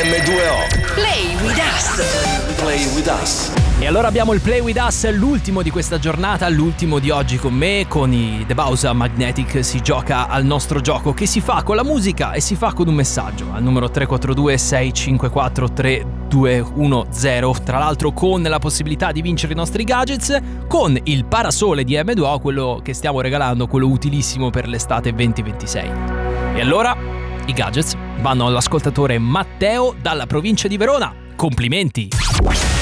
M2O. Play with us. Play with us. E allora abbiamo il Play with Us, l'ultimo di questa giornata, l'ultimo di oggi con me, con i The Bausa Magnetic. Si gioca al nostro gioco che si fa con la musica e si fa con un messaggio al numero 342 654 3210. Tra l'altro con la possibilità di vincere i nostri gadgets, con il parasole di M2O, quello che stiamo regalando, quello utilissimo per l'estate 2026. E allora i gadgets vanno all'ascoltatore Matteo dalla provincia di Verona. Complimenti!